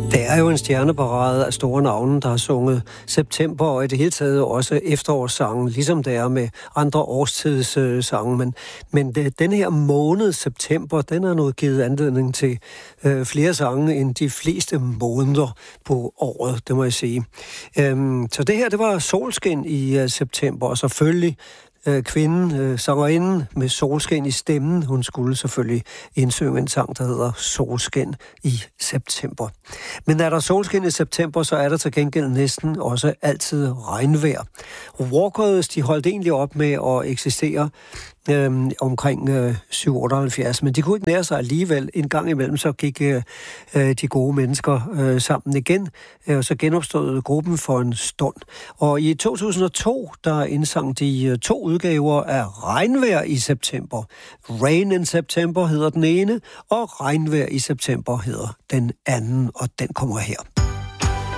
Det er jo en stjerneparade af store navne, der har sunget september, og i det hele taget også efterårssangen, ligesom det er med andre årstidssange. Men den her måned, september, den har nu givet anledning til flere sange end de fleste måneder på året, det må jeg sige. Så det her, det var solskin i september, og selvfølgelig kvinden, sangerinden med solskin i stemmen, hun skulle selvfølgelig indsynge en sang, der hedder Solskin i september. Men er der solskin i september, så er der til gengæld næsten også altid regnvejr. Walkers, de holdt egentlig op med at eksistere omkring 778, men de kunne ikke nære sig alligevel. En gang imellem så gik de gode mennesker sammen igen, og så genopstod gruppen for en stund. Og i 2002, der indsang de 2 udgaver af Regnvejr i september. Rain in September hedder den ene, og Regnvejr i september hedder den anden, og den kommer her.